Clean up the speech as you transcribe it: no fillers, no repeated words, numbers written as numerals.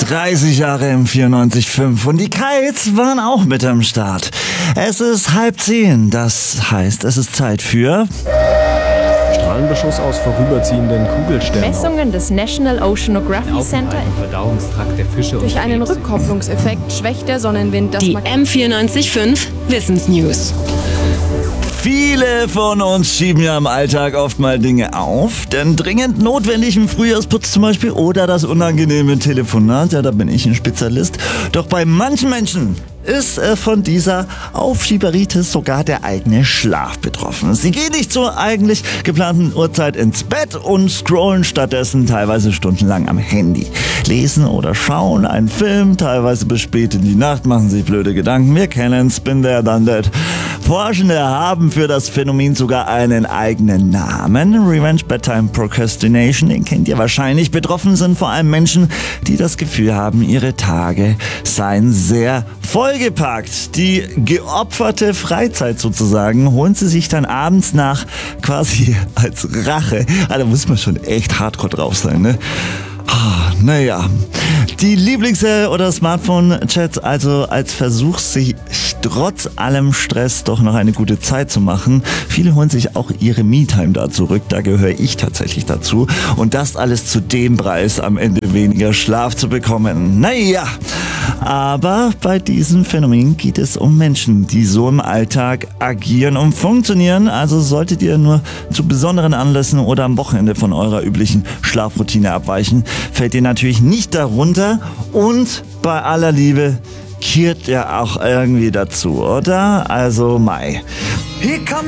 30 Jahre im 94.5 und die Kites waren auch mit am Start. Es ist 9:30, das heißt, es ist Zeit für Strahlenbeschuss aus vorüberziehenden Kugelsternen. Messungen des National Oceanography Center. Verdauungstrakt der Fische Durch einen Rückkopplungseffekt schwächt der Sonnenwind das Die M94.5 Wissensnews. Viele von uns schieben ja im Alltag oft mal Dinge auf, denn dringend notwendigen Frühjahrsputz zum Beispiel oder das unangenehme Telefonat, ja, da bin ich ein Spezialist. Doch bei manchen Menschen ist von dieser Aufschieberitis sogar der eigene Schlaf betroffen. Sie gehen nicht zur eigentlich geplanten Uhrzeit ins Bett und scrollen stattdessen teilweise stundenlang am Handy. Lesen oder schauen einen Film, teilweise bis spät in die Nacht, machen sich blöde Gedanken. Wir kennen's, bin there, done that. Forschende haben für das Phänomen sogar einen eigenen Namen. Revenge Bedtime Procrastination, den kennt ihr wahrscheinlich. Betroffen sind vor allem Menschen, die das Gefühl haben, ihre Tage seien sehr vollgepackt. Die geopferte Freizeit sozusagen holen sie sich dann abends nach quasi als Rache. Da muss man schon echt hardcore drauf sein, ne? Naja, die Lieblings- oder Smartphone-Chats also als Versuch, sich trotz allem Stress doch noch eine gute Zeit zu machen. Viele holen sich auch ihre Me-Time da zurück, da gehöre ich tatsächlich dazu. Und das alles zu dem Preis, am Ende weniger Schlaf zu bekommen. Naja, aber bei diesem Phänomen geht es um Menschen, die so im Alltag agieren und funktionieren. Also solltet ihr nur zu besonderen Anlässen oder am Wochenende von eurer üblichen Schlafroutine abweichen, fällt ihr natürlich nicht darunter und bei aller Liebe kehrt ihr auch irgendwie dazu, oder? Also Mai. Hier kommt